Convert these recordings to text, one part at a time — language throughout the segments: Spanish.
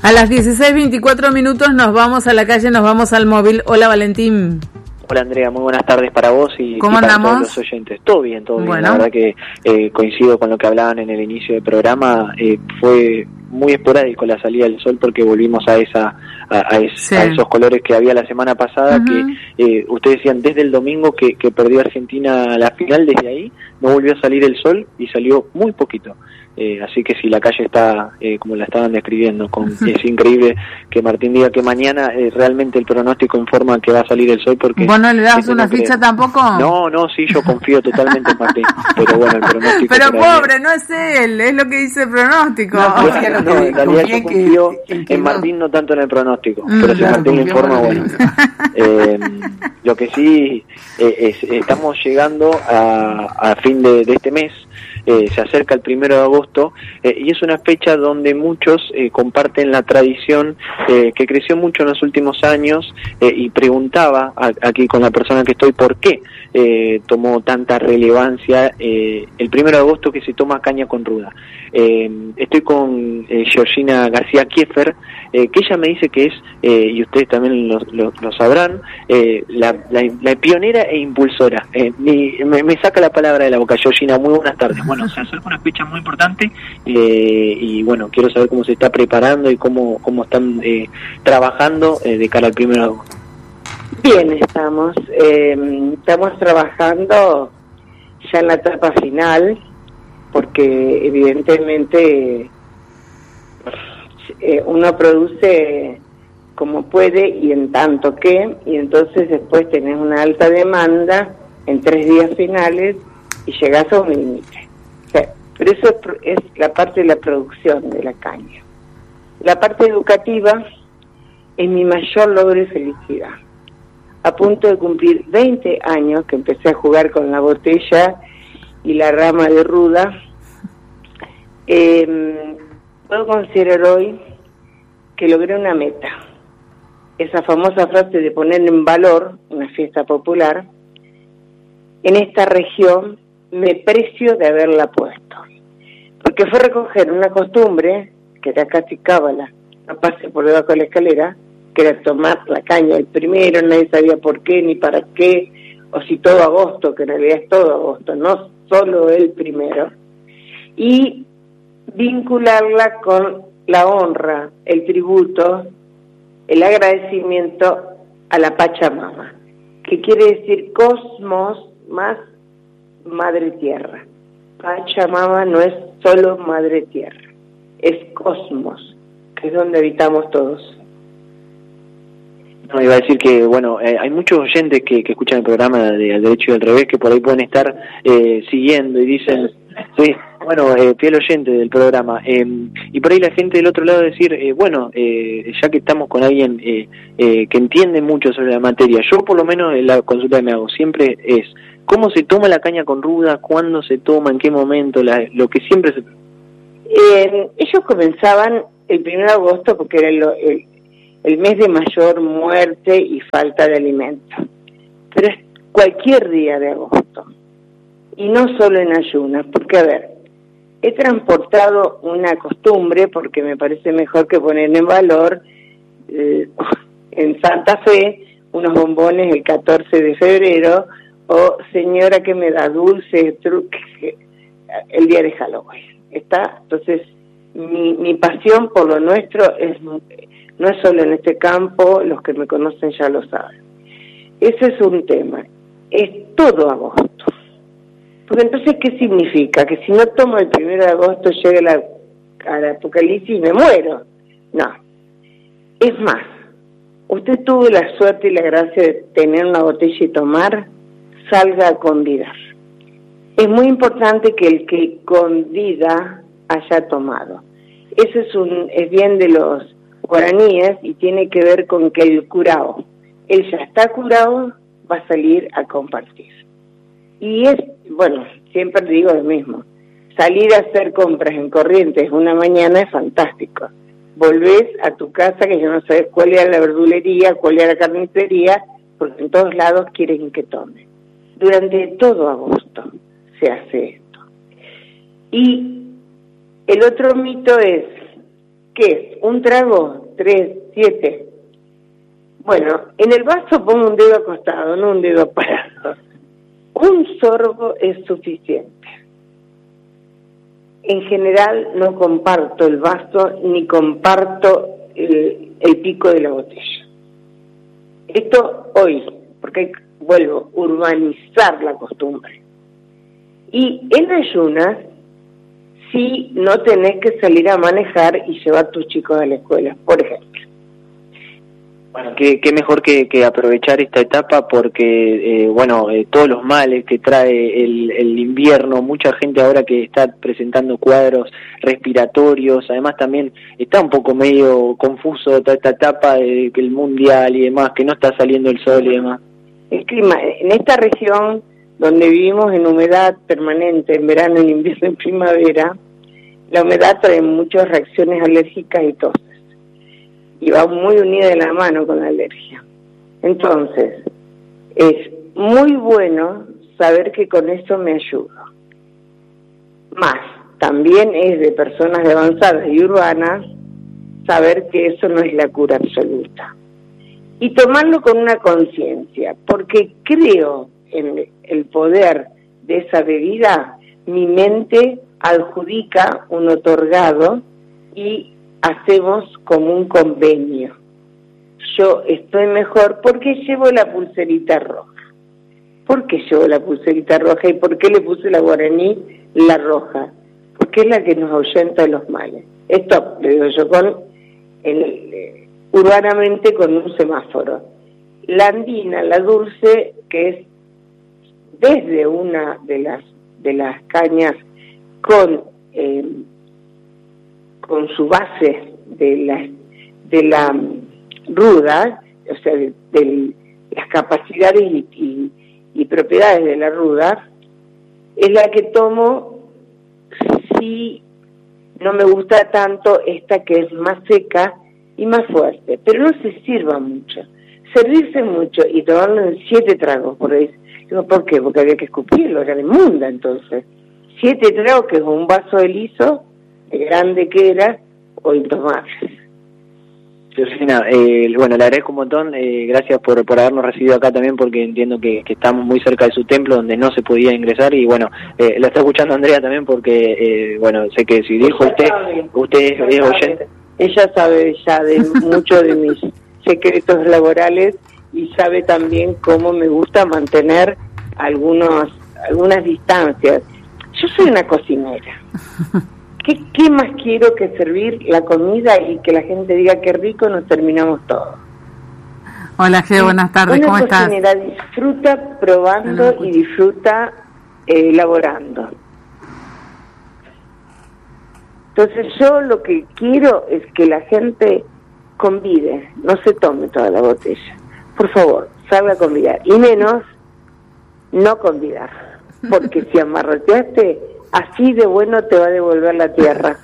A las 16:24 nos vamos a la calle, nos vamos al móvil. Hola, Valentín. Hola, Andrea, muy buenas tardes para vos y ¿Cómo para andamos? todos los oyentes. Todo bien, todo Bueno. bien. La verdad que coincido con lo que hablaban en el inicio del programa. Fue muy esporádico la salida del sol porque volvimos a esos colores que había la semana pasada, que ustedes decían desde el domingo que perdió Argentina la final, desde ahí no volvió a salir el sol y salió muy poquito. Así que si la calle está como la estaban describiendo, es increíble que Martín diga que mañana realmente el pronóstico informa que va a salir el sol, porque ¿vos no le das una ficha tampoco? No, sí, yo confío totalmente en Martín, pero bueno, el pronóstico... Pero pobre, no es él, es lo que dice el pronóstico. No, en realidad yo confío en Martín, no tanto en el pronóstico, pero si Martín le informa, bueno. Lo que sí, estamos llegando a fin de este mes. Se acerca el 1 de agosto y es una fecha donde muchos comparten la tradición que creció mucho en los últimos años, y preguntaba aquí con la persona que estoy por qué tomó tanta relevancia el 1 de agosto que se toma caña con ruda. Estoy con Georgina García Kieffer, que ella me dice que es, y ustedes también lo sabrán, la pionera e impulsora. Me saca la palabra de la boca. Georgina, muy buenas tardes. Bueno, se acerca una fecha muy importante y bueno, quiero saber cómo se está preparando y cómo están trabajando de cara al 1 de agosto. Bien, estamos trabajando ya en la etapa final, porque evidentemente uno produce como puede y en tanto que, y entonces después tenés una alta demanda en 3 días finales y llegás a un límite. Pero eso es la parte de la producción de la caña. La parte educativa es mi mayor logro y felicidad. A punto de cumplir 20 años que empecé a jugar con la botella y la rama de ruda, puedo considerar hoy que logré una meta. Esa famosa frase de poner en valor una fiesta popular, en esta región me precio de haberla puesto. Porque fue recoger una costumbre, que era casi cábala, no pase por debajo de la escalera, que era tomar la caña el primero, nadie sabía por qué ni para qué, o si todo agosto, que en realidad es todo agosto, no solo el primero, y vincularla con la honra, el tributo, el agradecimiento a la Pachamama, que quiere decir cosmos más madre tierra. Pachamama no es solo madre tierra, es cosmos, que es donde habitamos todos. No, iba a decir que, bueno, hay muchos oyentes que escuchan el programa de Al Derecho y al Revés, que por ahí pueden estar siguiendo y dicen, sí, bueno, fiel oyente del programa, y por ahí la gente del otro lado decir, ya que estamos con alguien que entiende mucho sobre la materia, yo por lo menos la consulta que me hago siempre es, ¿cómo se toma la caña con ruda? ¿Cuándo se toma? ¿En qué momento? Lo que siempre se... Ellos comenzaban el 1 de agosto porque era el mes de mayor muerte y falta de alimento. Pero es cualquier día de agosto. Y no solo en ayunas, porque a ver, he transportado una costumbre porque me parece mejor que poner en valor en Santa Fe unos bombones el 14 de febrero o señora que me da dulces, truques el día de Halloween. Entonces mi pasión por lo nuestro no es solo en este campo, los que me conocen ya lo saben. Ese es un tema, es todo agosto. Porque entonces, ¿qué significa? Que si no tomo el 1 de agosto llega al apocalipsis y me muero. No. Es más, usted tuvo la suerte y la gracia de tener una botella y tomar, salga a convidar. Es muy importante que el que convida haya tomado. Eso es bien de los guaraníes y tiene que ver con que el curado, él ya está curado, va a salir a compartir. Y siempre digo lo mismo, salir a hacer compras en Corrientes una mañana es fantástico. Volvés a tu casa que ya no sabes cuál era la verdulería, cuál era la carnicería, porque en todos lados quieren que tome. Durante todo agosto se hace. hace esto. Y el otro mito es, ¿qué es? ¿Un trago? 3, 7. Bueno, en el vaso pongo un dedo acostado, no un dedo parado. Un sorbo es suficiente. En general no comparto el vaso ni comparto el pico de la botella. Esto hoy, porque vuelvo, urbanizar la costumbre. Y en ayunas, sí, no tenés que salir a manejar y llevar a tus chicos a la escuela, por ejemplo. Bueno, qué mejor que aprovechar esta etapa porque, todos los males que trae el invierno, mucha gente ahora que está presentando cuadros respiratorios, además también está un poco medio confuso toda esta etapa de que el mundial y demás, que no está saliendo el sol y demás. El clima, en esta región donde vivimos en humedad permanente, en verano, en invierno, en primavera, la humedad trae muchas reacciones alérgicas y toses. Y va muy unida de la mano con la alergia. Entonces, es muy bueno saber que con eso me ayudo. Más, también es de personas de avanzadas y urbanas saber que eso no es la cura absoluta. Y tomarlo con una conciencia, porque creo en el poder de esa bebida, mi mente adjudica un otorgado y hacemos como un convenio. Yo estoy mejor porque llevo la pulserita roja. ¿Por qué llevo la pulserita roja y por qué le puse la guaraní la roja? Porque es la que nos ahuyenta los males. Esto le digo yo urbanamente con un semáforo. La andina, la dulce, que es desde una de las cañas con su base de la ruda, o sea, de las capacidades y propiedades de la ruda, es la que tomo si no me gusta tanto esta que es más seca y más fuerte, pero no se sirva mucho. Servirse mucho y tomarlo en 7 tragos, por ahí. Digo, ¿por qué? Porque había que escupirlo, era inmunda entonces. 7 tragos, que es un vaso de liso, grande que era, o intomable. Georgina, le agradezco un montón, gracias por habernos recibido acá también, porque entiendo que estamos muy cerca de su templo, donde no se podía ingresar, y la está escuchando Andrea también, porque, sé que si dijo usted es oyente. Ella sabe ya de muchos de mis secretos laborales, y sabe también cómo me gusta mantener algunas distancias. Yo soy una cocinera. ¿Qué más quiero que servir la comida y que la gente diga qué rico, nos terminamos todo? Hola, Geo, buenas tardes, ¿cómo estás? Una cocinera disfruta probando y disfruta elaborando. Entonces yo lo que quiero es que la gente convide, no se tome toda la botella. Por favor, salga a convidar. Y menos, no convidar. Porque si amarroteaste, así de bueno te va a devolver la tierra.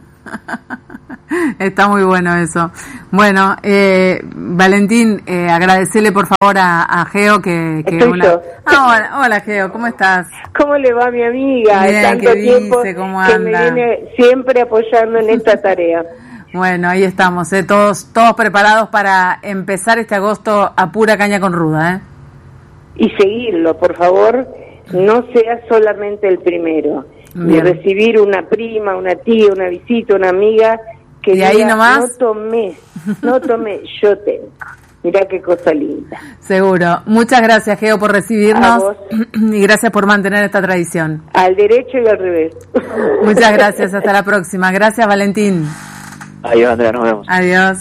Está muy bueno eso. Bueno, Valentín, agradecerle por favor a Geo que yo. Hola Geo, ¿cómo estás? ¿Cómo le va mi amiga? Bien, tanto tiempo ¿cómo que anda? me viene siempre apoyando en esta tarea. Bueno, ahí estamos, todos preparados para empezar este agosto a pura caña con ruda, Y seguirlo, por favor, no sea solamente el primero. Bien. De recibir una prima, una tía, una visita, una amiga que diga, ahí nomás? no tomé, yo tengo. Mirá qué cosa linda. Seguro. Muchas gracias, Geo, por recibirnos y gracias por mantener esta tradición. Al derecho y al revés. Muchas gracias, hasta la próxima. Gracias, Valentín. Adiós, Andrea, nos vemos. Adiós.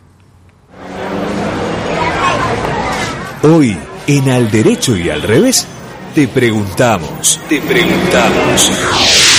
Hoy, en Al Derecho y al Revés, te preguntamos.